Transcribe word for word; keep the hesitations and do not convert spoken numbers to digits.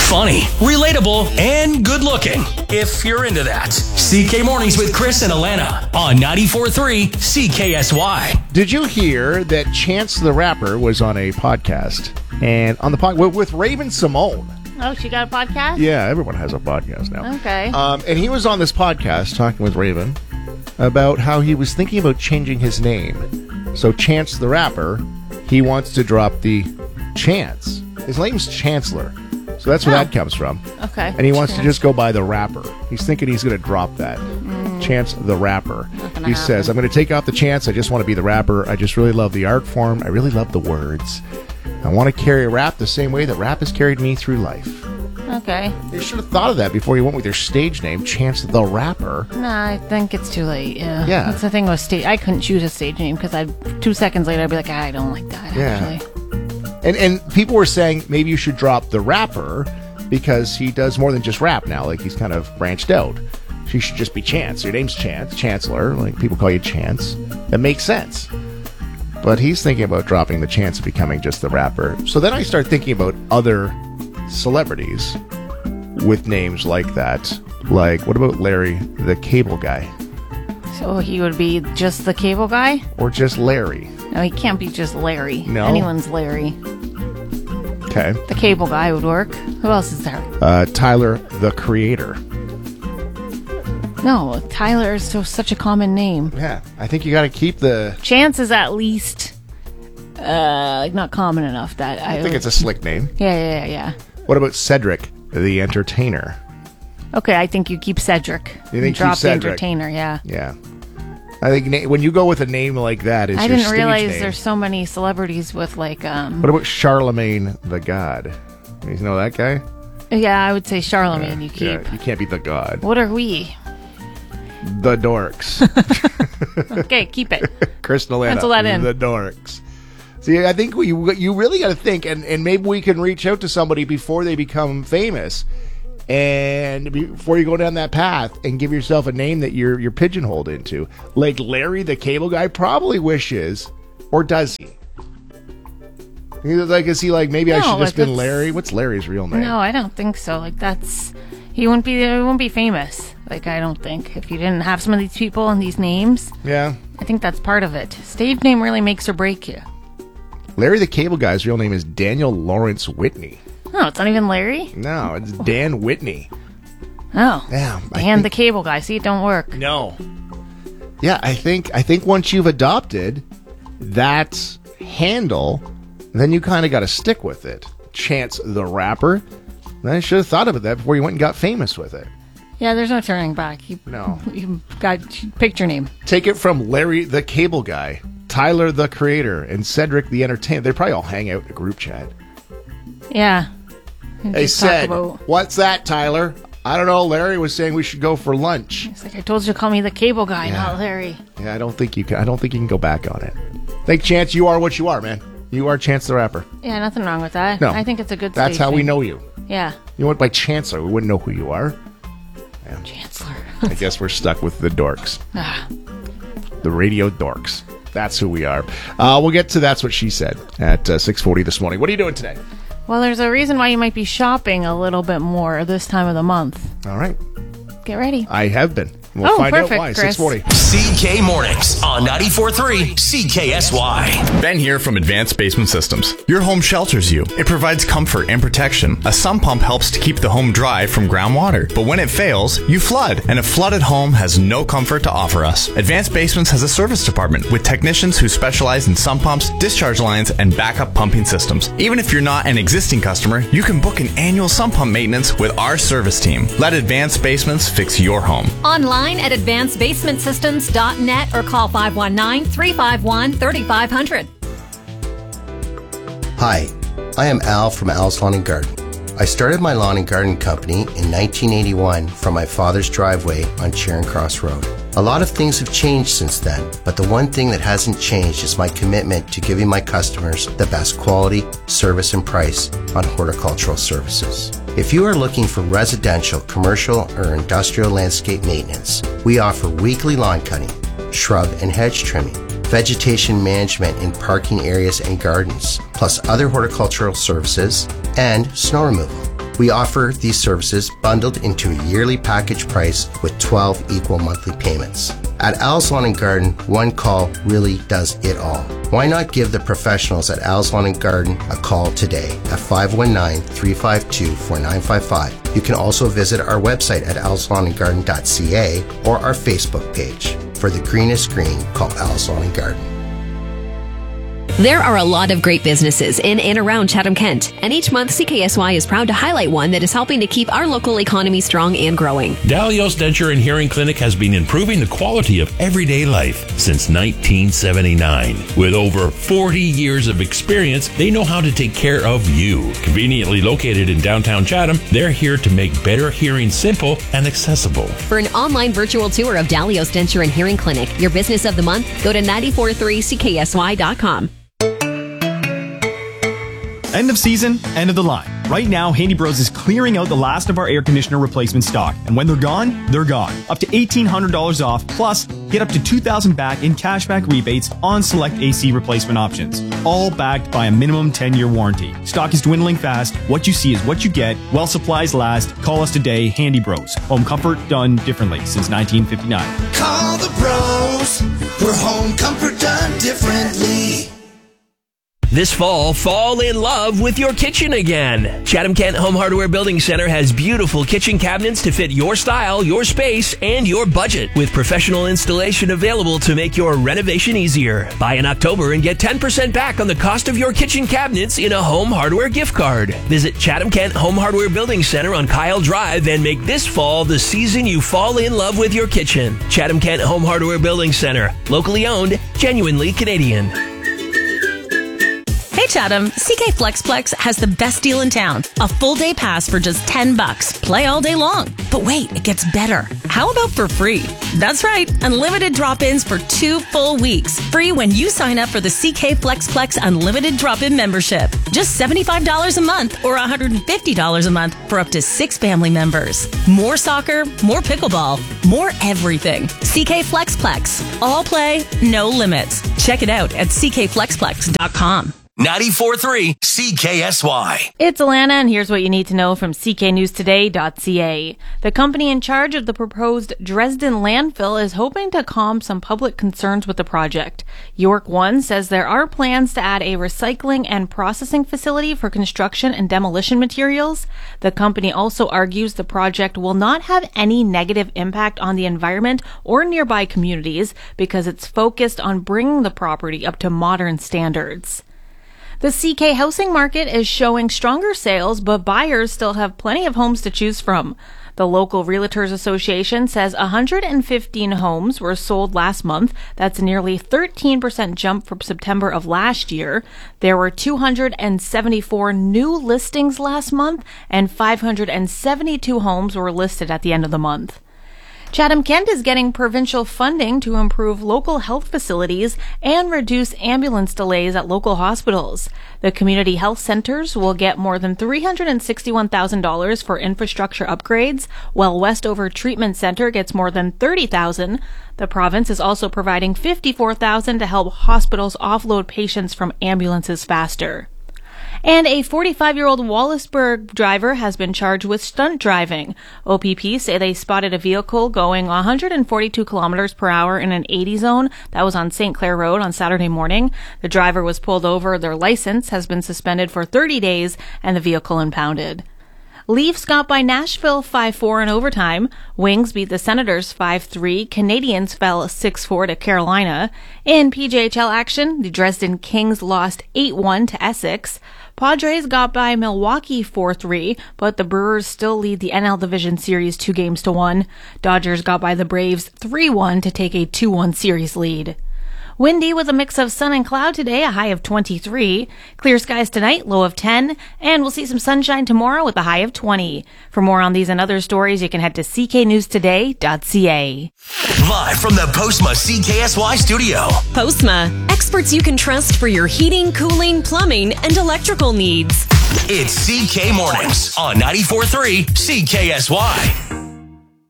funny, relatable, and good looking. If you're into that. C K Mornings with Chris and Alana on ninety-four point three C K S Y. Did you hear that Chance the Rapper was on a podcast? And on the podcast with Raven-Symoné. Oh, she got a podcast? Yeah, everyone has a podcast now. Okay. Um, and he was on this podcast talking with Raven about how he was thinking about changing his name. So Chance the Rapper, he wants to drop the Chance. His name's Chancellor. So that's where Oh. that comes from. Okay. And he wants Chance. to just go by the Rapper. He's thinking he's going to drop that. Mm. Chance the Rapper. gonna He happen. says, I'm going to take off the Chance. I just want to be the rapper. I just really love the art form. I really love the words. I want to carry rap the same way that rap has carried me through life. Okay. You should have thought of that before you went with your stage name, Chance the Rapper. No, I think it's too late. Yeah. Yeah. That's the thing with stage. I couldn't choose a stage name because I two seconds later I'd be like, I don't like that. Yeah. Actually. And and people were saying maybe you should drop the Rapper because he does more than just rap now. Like, he's kind of branched out. She should just be Chance. Your name's Chance, Chancellor. Like, people call you Chance. That makes sense. But he's thinking about dropping the Chance of becoming just the Rapper. So then I start thinking about other celebrities with names like that. Like, what about Larry the Cable Guy? So he would be just the cable guy? Or just Larry? No, he can't be just Larry. No? Anyone's Larry. Okay. The cable guy would work. Who else is there? Uh, Tyler the Creator. No, Tyler is so such a common name. Yeah, I think you got to keep the... Chance is at least uh like not common enough that I, I think it's a slick name. Yeah, yeah, yeah, yeah. What about Cedric the Entertainer? Okay, I think you keep Cedric. You think drop keep the Cedric? entertainer, yeah. Yeah. I think na- when you go with a name like that, is I your didn't stage realize name. there's so many celebrities with like um What about Charlemagne the God? You know that guy? yeah, I would say Charlemagne you keep. Yeah, you can't be the God. What are we? The Dorks. Okay, keep it. Chris Nolana. Pencil that in. The Dorks. See, I think we, you really got to think, and, and maybe we can reach out to somebody before they become famous, and before you go down that path, and give yourself a name that you're you're pigeonholed into. Like Larry the Cable Guy probably wishes, or does he? He's like, is he like, maybe I No, should just like been that's- Larry? What's Larry's real name? No, I don't think so. Like that's he wouldn't be he wouldn't be famous. Like I don't think if you didn't have some of these people and these names. Yeah. I think that's part of it. Stage name really makes or break you. Larry the Cable Guy's real name is Daniel Lawrence Whitney. No, it's not even Larry. No, it's Dan Whitney. Oh, Yeah, I Dan think- the cable guy. See, it don't work. No. Yeah, I think I think once you've adopted that handle, then you kind of got to stick with it. Chance the Rapper. Then I should have thought of that before you went and got famous with it. Yeah, there's no turning back. You, No. you got pick your name. Take it from Larry the Cable Guy, Tyler the Creator, and Cedric the Entertainer. They probably all hang out in a group chat. Yeah. And They just talk said, about- "What's that, Tyler?" I don't know. Larry was saying we should go for lunch. It's like I told you to call me the cable guy, Yeah. not Larry. Yeah, I don't think you can. I don't think you can go back on it. I think Chance, you are what you are, man. You are Chance the Rapper. Yeah, nothing wrong with that. No, I think it's a good. That's stage how we name. know you. Yeah, You went by Chancellor. We wouldn't know who you are. Chancellor. I guess we're stuck with the dorks. Ah. The radio dorks. That's who we are. Uh, we'll get to That's What She Said at uh, six forty this morning. What are you doing today? Well, there's a reason why you might be shopping a little bit more this time of the month. All right. Get ready. I have been. We'll Oh, find perfect, out why. Chris. six forty. C K Mornings on ninety-four point three C K S Y. Ben here from Advanced Basement Systems. Your home shelters you. It provides comfort and protection. A sump pump helps to keep the home dry from groundwater. But when it fails, you flood. And a flooded home has no comfort to offer us. Advanced Basements has a service department with technicians who specialize in sump pumps, discharge lines, and backup pumping systems. Even if you're not an existing customer, you can book an annual sump pump maintenance with our service team. Let Advanced Basements fix your home. Online at advanced basement systems dot net or call five one nine, three five one, three five zero zero. Hi, I am Al from Al's Lawn and Garden. I started my lawn and garden company in nineteen eighty-one from my father's driveway on Charing Cross Road. A lot of things have changed since then, but the one thing that hasn't changed is my commitment to giving my customers the best quality, service, and price on horticultural services. If you are looking for residential, commercial, or industrial landscape maintenance, we offer weekly lawn cutting, shrub and hedge trimming, vegetation management in parking areas and gardens, plus other horticultural services and snow removal. We offer these services bundled into a yearly package price with twelve equal monthly payments. At Al's Lawn and Garden, one call really does it all. Why not give the professionals at Al's Lawn and Garden a call today at five one nine, three five two, four nine five five. You can also visit our website at als lawn and garden dot c a or our Facebook page. For the greenest green, call Al's Lawn and Garden. There are a lot of great businesses in and around Chatham-Kent, and each month C K S Y is proud to highlight one that is helping to keep our local economy strong and growing. Dalios Denture and Hearing Clinic has been improving the quality of everyday life since nineteen seventy-nine. With over forty years of experience, they know how to take care of you. Conveniently located in downtown Chatham, they're here to make better hearing simple and accessible. For an online virtual tour of Dalios Denture and Hearing Clinic, your business of the month, go to nine four three C K S Y dot com. End of season, end of the line. Right now, Handy Bros is clearing out the last of our air conditioner replacement stock. And when they're gone, they're gone. Up to eighteen hundred dollars off, plus get up to two thousand dollars back in cashback rebates on select A C replacement options. All backed by a minimum ten-year warranty. Stock is dwindling fast. What you see is what you get. While supplies last, call us today, Handy Bros. Home comfort done differently since nineteen fifty-nine. Call the bros. We're home comfort done differently. This fall, fall in love with your kitchen again. Chatham-Kent Home Hardware Building Center has beautiful kitchen cabinets to fit your style, your space, and your budget, with professional installation available to make your renovation easier. Buy in October and get ten percent back on the cost of your kitchen cabinets in a Home Hardware gift card. Visit Chatham-Kent Home Hardware Building Center on Kyle Drive and make this fall the season you fall in love with your kitchen. Chatham-Kent Home Hardware Building Center. Locally owned, genuinely Canadian. Hey Chatham, C K Flexplex has the best deal in town. A full day pass for just ten bucks. Play all day long. But wait, it gets better. How about for free? That's right, unlimited drop-ins for two full weeks. Free when you sign up for the C K Flexplex Unlimited Drop-In membership. Just seventy-five dollars a month or one hundred fifty dollars a month for up to six family members. More soccer, more pickleball, more everything. C K Flexplex. All play, no limits. Check it out at c k flexplex dot com. ninety-four point three C K S Y. It's Alana, and here's what you need to know from c k news today dot c a. The company in charge of the proposed Dresden landfill is hoping to calm some public concerns with the project. York One says there are plans to add a recycling and processing facility for construction and demolition materials. The company also argues the project will not have any negative impact on the environment or nearby communities because it's focused on bringing the property up to modern standards. The C K housing market is showing stronger sales, but buyers still have plenty of homes to choose from. The local Realtors Association says one hundred fifteen homes were sold last month. That's a nearly thirteen percent jump from September of last year. There were two hundred seventy-four new listings last month, and five hundred seventy-two homes were listed at the end of the month. Chatham-Kent is getting provincial funding to improve local health facilities and reduce ambulance delays at local hospitals. The community health centers will get more than three hundred sixty-one thousand dollars for infrastructure upgrades, while Westover Treatment Center gets more than thirty thousand dollars. The province is also providing fifty-four thousand dollars to help hospitals offload patients from ambulances faster. And a forty-five-year-old Wallaceburg driver has been charged with stunt driving. O P P say they spotted a vehicle going one hundred forty-two kilometers per hour in an eighty zone that was on Saint Clair Road on Saturday morning. The driver was pulled over. Their license has been suspended for thirty days and the vehicle impounded. Leafs got by Nashville five four in overtime. Wings beat the Senators five three. Canadians fell six four to Carolina. In P J H L action, the Dresden Kings lost eight one to Essex. Padres got by Milwaukee four three, but the Brewers still lead the N L Division Series two games to one. Dodgers got by the Braves three one to take a two one series lead. Windy with a mix of sun and cloud today, a high of twenty-three. Clear skies tonight, low of ten. And we'll see some sunshine tomorrow with a high of twenty. For more on these and other stories, you can head to c k news today dot c a. Live from the Postma C K S Y studio. Postma, experts you can trust for your heating, cooling, plumbing, and electrical needs. It's C K Mornings on ninety-four point three C K S Y.